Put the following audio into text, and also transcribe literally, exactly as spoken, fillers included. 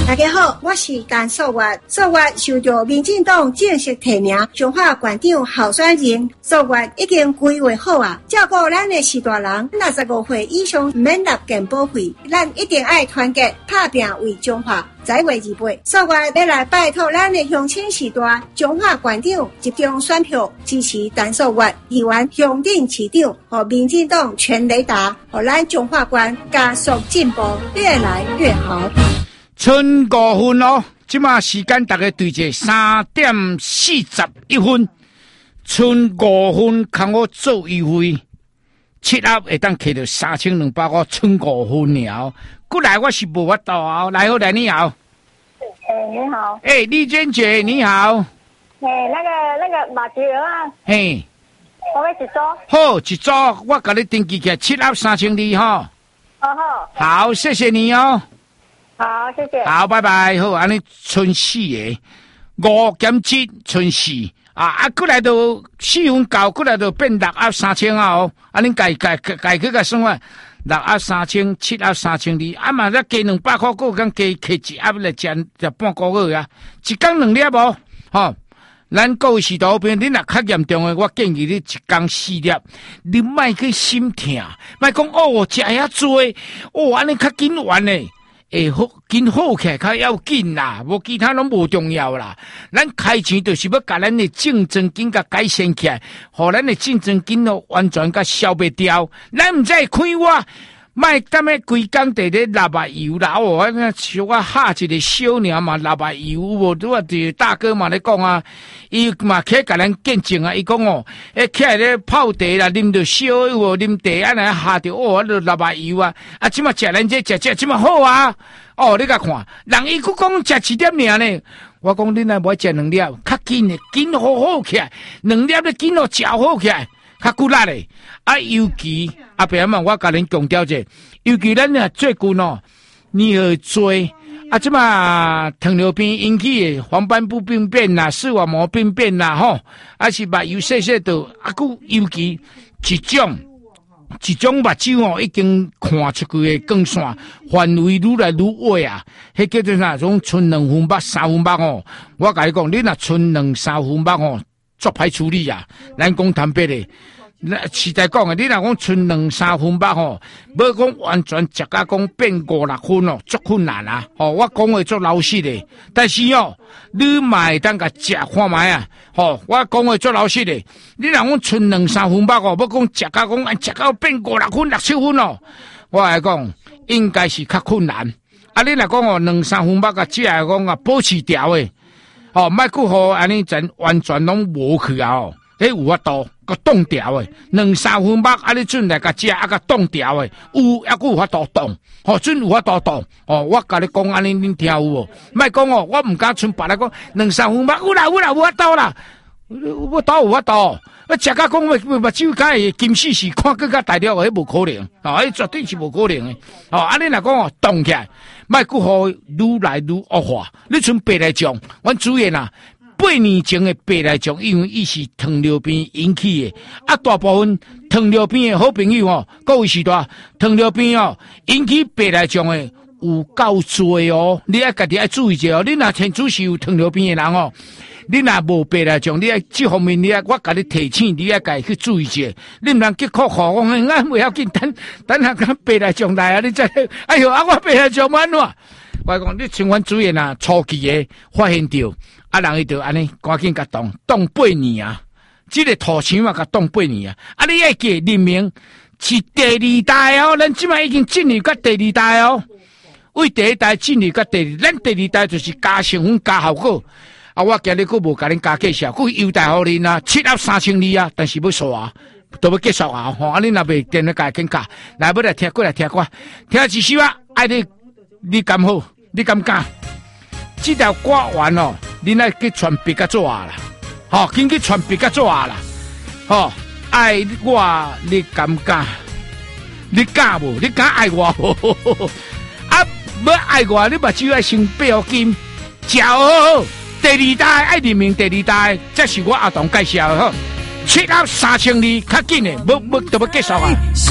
大家好，我是陈素月。素月受到民进党正式提名彰化县长候选人，素月已经规划好啊，照顾咱的四大人，六十五岁以上唔免纳健保费，咱一定爱团结打拼为彰化。十月二八，素月要来拜托咱的乡亲时代，彰化县长集中选票支持陈素月，议员乡镇市长和民进党全雷达，和咱彰化县加速进步，越来越好。 剩五分哦，即马时间大概对者三点四十一分，剩五分，看我做优惠，七盒会当摕到三千两百块，剩五分了。过来我是无法度哦，来好来你好。 哎、欸，你好。 哎、欸，丽娟姐你好。 哎、欸，那个那个马吉儿啊。 嘿。 我要一组。 好，一组我甲你登记起来，七盒三千二哈。 哦好。 好，谢谢你哦。 好，谢谢。 好，拜拜。好，安尼剩四个，五减七剩四啊啊！过来就四分九，过来就变六盒三千啊哦。安尼改改改改去个算法，六盒三千，七盒三千二，啊嘛再加两百块，够讲加摕一盒来食食半个月啊，一工两粒无吼。咱各位是道边，你若较严重的，我建议你一工四粒，你莫去心痛，莫讲哦食遐多，哦安尼较紧完嘞。会好紧好起来较要紧啦，无其他拢无重要啦。咱开钱就是要甲咱的竞争力甲改善起来，互咱的竞争力咯完全甲消灭掉。咱毋再开我，莫踮咧规工伫咧拉目油啦，哦，安尼小我下一个小鸟嘛拉目油无？拄啊，伫大哥嘛咧讲啊，伊嘛起甲咱见证啊，伊讲哦，诶起来咧泡茶啦，啉着烧有啉茶安尼下着哦，啊，拉目油啊，啊，即马食咱这食食即马好啊。哦，你甲看，人伊佫讲食一粒尔呢，我讲你若无食两粒，较紧诶，紧好好起来，两粒咧紧好食好起来，较骨力诶。啊，尤其阿伯嘛，我甲恁强调者，尤其咱啊最近哦，年岁做啊，即嘛糖尿病引起诶黄斑部病变啦、视网膜病变啦，吼，啊是目睭细细度，啊，佫尤其一种。一种目睭哦，已经看出去的光线范围愈来愈矮啊！迄叫做啥？种剩两分目、三分目哦。我甲你讲，你若剩两三分目哦，足歹处理啊！咱讲坦白的，那实在讲的，你若讲剩两三分目哦，要讲完全食甲讲变五六分哦，足困难啊！哦，我讲话足老实的，但是哦，你嘛会当甲食看卖啊！哦，我讲话足老实的，你若讲剩两三分目哦，要讲食甲讲食到变五六分、六七分哦，我来讲应该是较困难。啊，你若讲哦，两三分目甲只来讲啊，保持调的，哦，莫去互安尼真完全拢无去啊！哦，迄有法度。个冻掉诶，两三分目啊！你准来甲食啊个冻掉诶，有抑佫有法度冻，吼准有法度冻。哦，我甲你讲安尼，恁听有无？莫讲哦，我毋敢像别人讲两三分目，有啦有啦有法度啦，有法度有法度。啊，食甲讲目目睭甲会金死死，看更较大了，迄无可能，哦，迄绝对是无可能诶。哦，安尼若讲哦，冻起来，莫佫互愈来愈恶化。你像白内障，阮主任啊。八年前的白内障，因为伊是糖尿病引起的，啊，大部分糖尿病的好朋友哦，各位是大糖尿病哦，引起白内障的有够多哦，你爱家己爱注意者哦。你若天主是有糖尿病的人哦，你若无白内障，你爱这方面你爱我甲你提醒，你爱家己去注意者。你毋通急哭哭，我讲啊袂要紧，等等下讲白内障来啊，你再哎哟啊，我白内障安怎？我讲你像阮主任啊，初期的发现到。啊，人伊就安尼赶紧甲冻冻八年啊！即、这个土墙嘛，甲冻八年啊！啊，你爱记人名是第二代哦，咱即摆已经进入到第二代哦。为第一代进入到第二，咱第二代就是加成分、加效果。啊，我今日佫无甲恁加介绍，佫优待互恁啊，七盒三千二啊，但是要刷啊，都要结束啊！吼，啊，恁若袂电咧加紧加，来要来听过来听歌，听一首啊，爱你你敢好，你敢敢？这条歌完哦。你来去传别个做啊啦，吼、哦，紧去传别个做啊啦，吼、哦，爱我你敢敢？你敢无？你敢爱我无？啊，要爱我，你目睭爱先八毫金，食好好。第二代爱人民，第二代，这是我阿东介绍的吼，七盒三千二，较紧的，要要都要结束啊。